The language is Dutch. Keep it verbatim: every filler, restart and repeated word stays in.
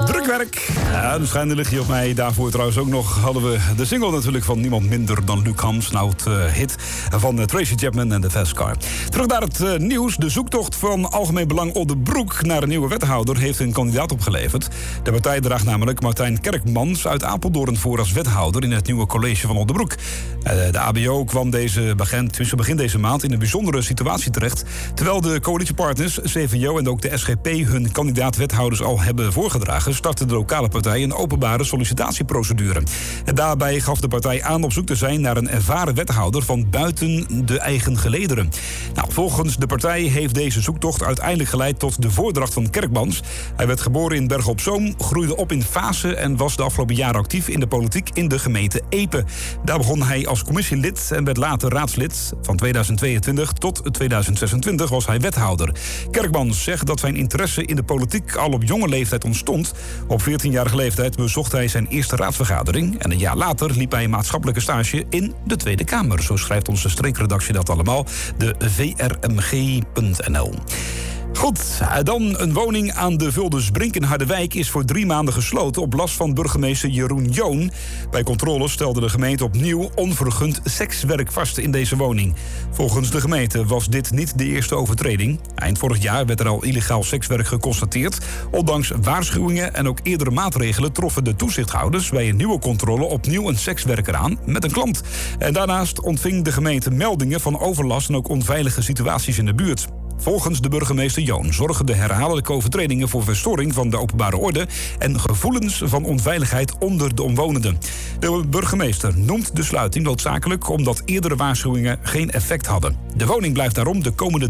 Drukwerk. Ja, de schijnen lig je op mij. Daarvoor trouwens ook nog hadden we de single natuurlijk van niemand minder dan Luc Hams. Nou, het uh, hit van uh, Tracy Chapman en de Fast Car. Terug naar het uh, nieuws. De zoektocht van Algemeen Belang Oldebroek naar een nieuwe wethouder heeft een kandidaat opgeleverd. De partij draagt namelijk Martijn Kerkmans uit Apeldoorn voor als wethouder in het nieuwe college van Oldebroek. Uh, de A B O kwam deze begin, begin deze maand in een bijzondere situatie terecht. Terwijl de coalitiepartners C V O en ook de S G P hun kandidaat-wethouders al hebben voorgedragen, startte de lokale partij een openbare sollicitatieprocedure. En daarbij gaf de partij aan op zoek te zijn naar een ervaren wethouder van buiten de eigen gelederen. Nou, volgens de partij heeft deze zoektocht uiteindelijk geleid tot de voordracht van Kerkmans. Hij werd geboren in Bergen op Zoom, groeide op in Vaassen en was de afgelopen jaren actief in de politiek in de gemeente Epe. Daar begon hij als commissielid en werd later raadslid. Van tweeduizend tweeëntwintig tot tweeduizend zesentwintig was hij wethouder. Kerkmans zegt dat zijn interesse in de politiek al op jonge leeftijd ontstond. Op veertienjarige leeftijd bezocht hij zijn eerste raadsvergadering en een jaar later liep hij een maatschappelijke stage in de Tweede Kamer. Zo schrijft onze streekredactie dat allemaal, de v r m g punt n l. Goed, dan een woning aan de Vuldesbrink in Harderwijk is voor drie maanden gesloten op last van burgemeester Jeroen Joon. Bij controles stelde de gemeente opnieuw onvergund sekswerk vast in deze woning. Volgens de gemeente was dit niet de eerste overtreding. Eind vorig jaar werd er al illegaal sekswerk geconstateerd. Ondanks waarschuwingen en ook eerdere maatregelen troffen de toezichthouders bij een nieuwe controle opnieuw een sekswerker aan met een klant. En daarnaast ontving de gemeente meldingen van overlast en ook onveilige situaties in de buurt. Volgens de burgemeester Joon zorgen de herhaaldelijke overtredingen voor verstoring van de openbare orde en gevoelens van onveiligheid onder de omwonenden. De burgemeester noemt de sluiting noodzakelijk omdat eerdere waarschuwingen geen effect hadden. De woning blijft daarom de komende